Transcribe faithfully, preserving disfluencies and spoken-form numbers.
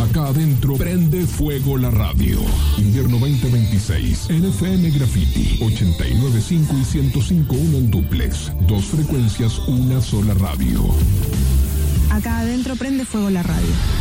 Acá adentro prende fuego la radio. Invierno veinte veintiséis. en F M Graffiti. ochenta y nueve punto cinco y ciento cinco punto uno en duplex. Dos frecuencias, una sola radio. Acá adentro prende fuego la radio.